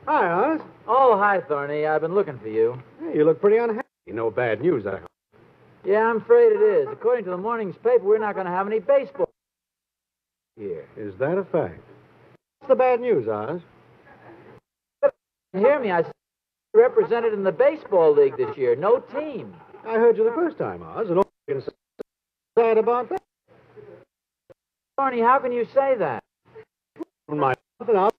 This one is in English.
Hi, Oz. Oh, hi, Thorny. I've been looking for you. Hey, you look pretty unhappy. No bad news, I hope. Yeah, I'm afraid it is. According to the morning's paper, we're not going to have any baseball here. Is that a fact? What's the bad news, Oz? Hear me, I said represented in the baseball league this year. No team. I heard you the first time, Oz, and all you can say sad about that. Thorny, how can you say that? My mouth, and I'll